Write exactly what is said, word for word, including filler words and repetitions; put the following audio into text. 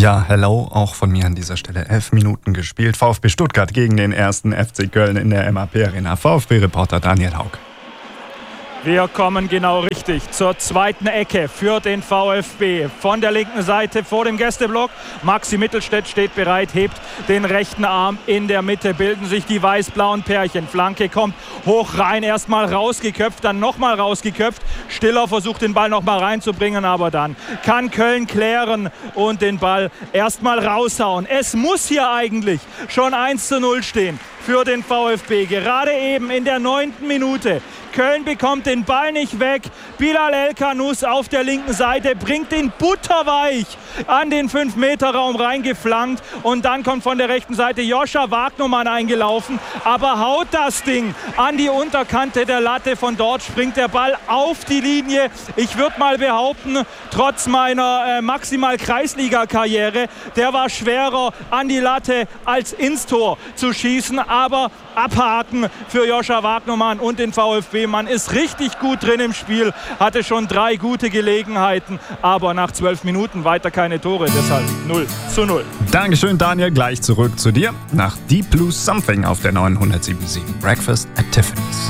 Ja, hello, auch von mir an dieser Stelle. Elf Minuten gespielt. VfB Stuttgart gegen den ersten F C Köln in der M A P Arena. VfB-Reporter Daniel Haug. Wir kommen genau richtig zur zweiten Ecke für den VfB. Von der linken Seite vor dem Gästeblock. Maxi Mittelstädt steht bereit, hebt den rechten Arm in der Mitte. Bilden sich die weiß-blauen Pärchen. Flanke kommt hoch rein, erstmal rausgeköpft, dann nochmal rausgeköpft. Stiller versucht den Ball nochmal reinzubringen, aber dann kann Köln klären und den Ball erstmal raushauen. Es muss hier eigentlich schon eins zu null stehen für den VfB. Gerade eben in der neunten Minute. Köln bekommt den Ball nicht weg. Bilal El-Khanous auf der linken Seite bringt den butterweich an den fünf Meter Raum reingeflankt. Und dann kommt von der rechten Seite Joscha Wagnumann eingelaufen. Aber haut das Ding an die Unterkante der Latte. Von dort springt der Ball auf die Linie. Ich würde mal behaupten, trotz meiner äh, maximal Kreisliga-Karriere, der war schwerer an die Latte als ins Tor zu schießen. Aber abhaken für Joscha Wagnumann und den VfB. Man ist richtig gut drin im Spiel, hatte schon drei gute Gelegenheiten, aber nach zwölf Minuten weiter keine Tore, deshalb null zu null. Dankeschön, Daniel. Gleich zurück zu dir nach Deep Blue Something auf der neunhundertsieben Komma sieben Breakfast at Tiffany's.